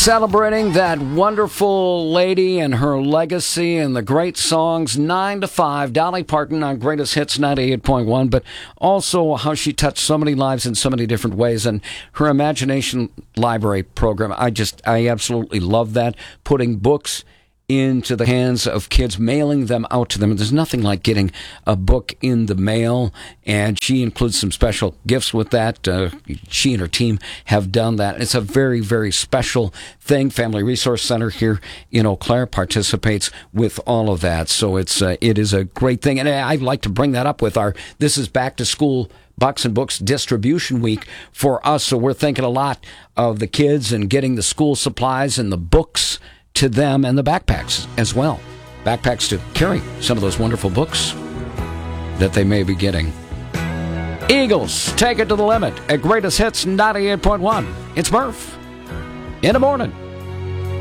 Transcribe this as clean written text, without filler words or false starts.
Celebrating that wonderful lady and her legacy and the great songs 9 to 5, Dolly Parton on Greatest Hits 98.1, but also how she touched so many lives in so many different ways, and her Imagination Library program. I absolutely love that, putting books into the hands of kids, mailing them out to them. There's nothing like getting a book in the mail, and she includes some special gifts with that. She and her team have done that. It's a very, very special thing. Family Resource Center here in Eau Claire participates with all of that, so it is a great thing. And I'd like to bring that up with this is back to school Bucks and Books Distribution Week for us, so we're thinking a lot of the kids and getting the school supplies and the books to them, and the backpacks as well. Backpacks to carry some of those wonderful books that they may be getting. Eagles take it to the limit at Greatest Hits 98.1. It's Murph in the morning.